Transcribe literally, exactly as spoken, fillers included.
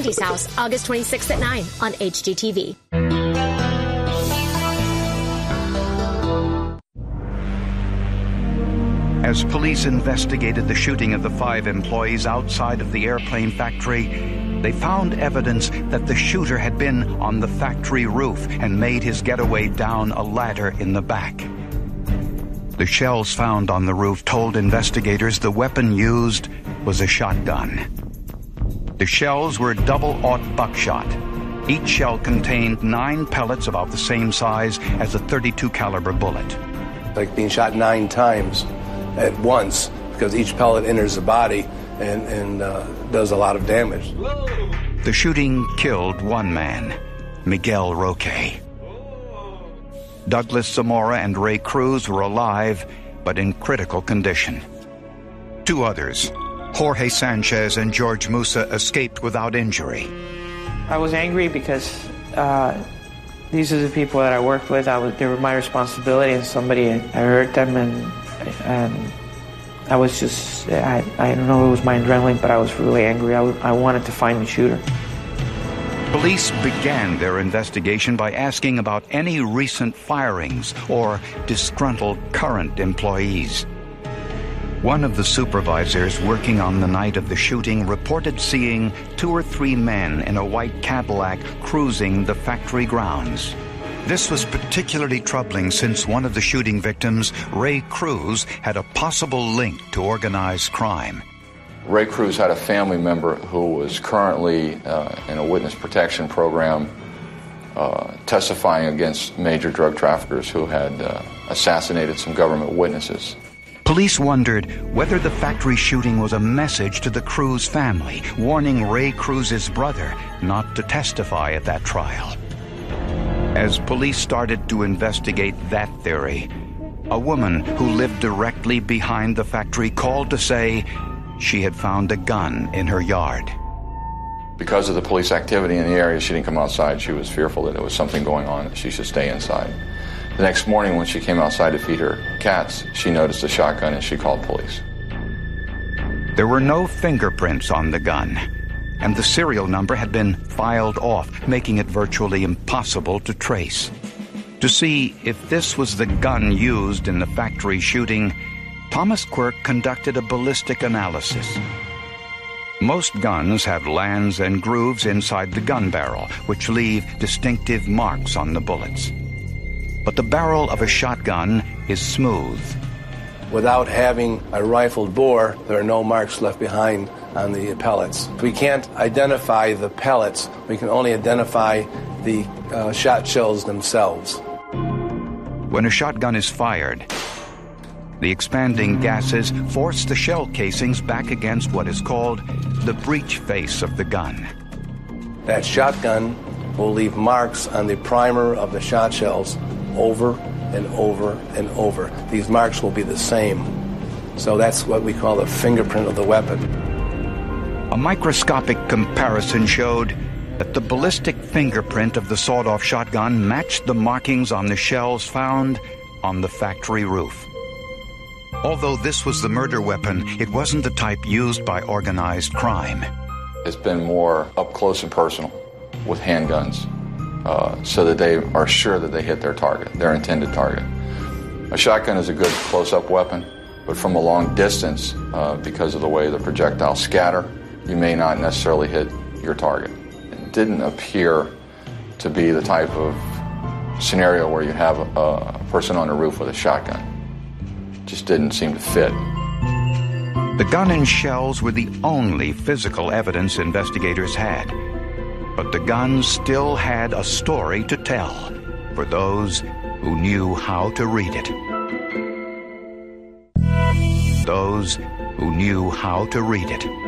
Randy's House, August twenty-sixth at nine on H G T V. As police investigated the shooting of the five employees outside of the airplane factory, they found evidence that the shooter had been on the factory roof and made his getaway down a ladder in the back. The shells found on the roof told investigators the weapon used was a shotgun. The shells were double-aught buckshot. Each shell contained nine pellets about the same size as a thirty-two caliber bullet. Like being shot nine times at once, because each pellet enters the body and, and uh, does a lot of damage. The shooting killed one man, Miguel Roque. Douglas Zamora and Ray Cruz were alive, but in critical condition. Two others, Jorge Sanchez and George Musa, escaped without injury. I was angry because uh, these are the people that I worked with. I was, they were my responsibility, and somebody, I hurt them, and and I was just, I, I don't know, it was my adrenaline, but I was really angry. I, I wanted to find the shooter. Police began their investigation by asking about any recent firings or disgruntled current employees. One of the supervisors working on the night of the shooting reported seeing two or three men in a white Cadillac cruising the factory grounds. This was particularly troubling since one of the shooting victims, Ray Cruz, had a possible link to organized crime. Ray Cruz had a family member who was currently uh, in a witness protection program uh, testifying against major drug traffickers who had uh, assassinated some government witnesses. Police wondered whether the factory shooting was a message to the Cruz family, warning Ray Cruz's brother not to testify at that trial. As police started to investigate that theory, a woman who lived directly behind the factory called to say she had found a gun in her yard. Because of the police activity in the area, she didn't come outside. She was fearful that there was something going on, that she should stay inside. The next morning when she came outside to feed her cats, she noticed a shotgun and she called police. There were no fingerprints on the gun, and the serial number had been filed off, making it virtually impossible to trace. To see if this was the gun used in the factory shooting, Thomas Quirk conducted a ballistic analysis. Most guns have lands and grooves inside the gun barrel, which leave distinctive marks on the bullets. But the barrel of a shotgun is smooth. Without having a rifled bore, there are no marks left behind on the pellets. We can't identify the pellets. We can only identify the uh, shot shells themselves. When a shotgun is fired, the expanding gases force the shell casings back against what is called the breech face of the gun. That shotgun will leave marks on the primer of the shot shells over and over and over. These marks will be the same. So that's what we call the fingerprint of the weapon. A microscopic comparison showed that the ballistic fingerprint of the sawed-off shotgun matched the markings on the shells found on the factory roof. Although this was the murder weapon, it wasn't the type used by organized crime. It's been more up close and personal with handguns, uh, so that they are sure that they hit their target, their intended target. A shotgun is a good close-up weapon, but from a long distance, uh, because of the way the projectiles scatter, you may not necessarily hit your target. It didn't appear to be the type of scenario where you have a, a person on a roof with a shotgun. Just didn't seem to fit. The gun and shells were the only physical evidence investigators had. But the gun still had a story to tell for those who knew how to read it. Those who knew how to read it.